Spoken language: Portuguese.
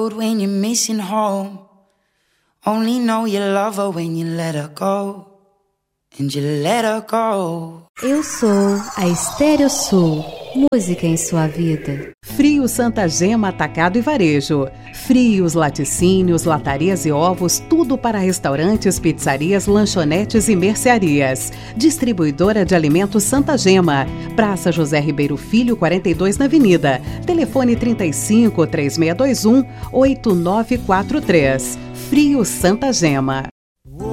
road when you're missing home. Only know you love her when you let her go. And you let her go. Eu sou a Estéreo Sul. Música em sua vida. Frios Santa Gema Atacado e Varejo. Frios, laticínios, latarias e ovos, tudo para restaurantes, pizzarias, lanchonetes e mercearias. Distribuidora de alimentos Santa Gema. Praça José Ribeiro Filho, 42 na Avenida. Telefone 35 3621 8943. Frios Santa Gema.